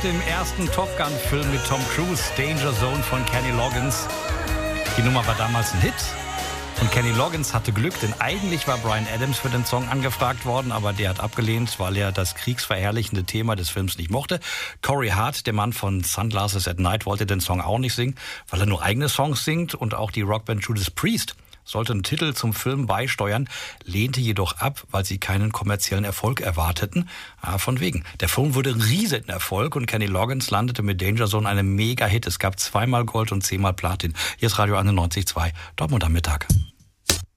dem ersten Top Gun-Film mit Tom Cruise, Danger Zone von Kenny Loggins. Die Nummer war damals ein Hit. Und Kenny Loggins hatte Glück, denn eigentlich war Bryan Adams für den Song angefragt worden, aber der hat abgelehnt, weil er das kriegsverherrlichende Thema des Films nicht mochte. Corey Hart, der Mann von Sunglasses at Night, wollte den Song auch nicht singen, weil er nur eigene Songs singt, und auch die Rockband Judas Priest sollte einen Titel zum Film beisteuern, lehnte jedoch ab, weil sie keinen kommerziellen Erfolg erwarteten. Von wegen. Der Film wurde ein Riesenerfolg und Kenny Loggins landete mit Danger Zone einem Mega-Hit. Es gab 2-mal Gold und 10-mal Platin. Hier ist Radio 91.2, Dortmund am Mittag.